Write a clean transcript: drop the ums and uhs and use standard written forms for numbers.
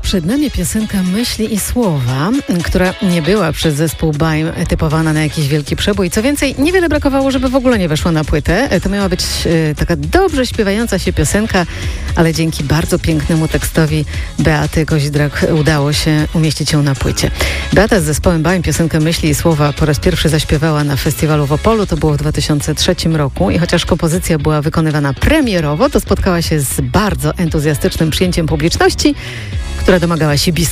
Przed nami piosenka Myśli i Słowa, która nie była przez zespół BAIM typowana na jakiś wielki przebój. Co więcej, niewiele brakowało, żeby w ogóle nie weszła na płytę. To miała być taka dobrze śpiewająca się piosenka, ale dzięki bardzo pięknemu tekstowi Beaty Kozidrak udało się umieścić ją na płycie. Beata z zespołem BAIM piosenkę Myśli i Słowa po raz pierwszy zaśpiewała na festiwalu w Opolu. To było w 2003 roku i chociaż kompozycja była wykonywana premierowo, to spotkała się z bardzo entuzjastycznym przyjęciem publiczności, która domagała się